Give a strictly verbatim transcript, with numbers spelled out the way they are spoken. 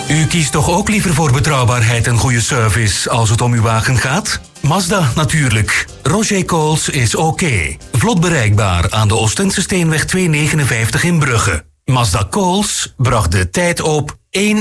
U kiest toch ook liever voor betrouwbaarheid en goede service als het om uw wagen gaat? Mazda natuurlijk. Roger Coles is oké. Vlot bereikbaar aan de Oostende Steenweg tweehonderdnegenenvijftig in Brugge. Mazda Coles bracht de tijd op één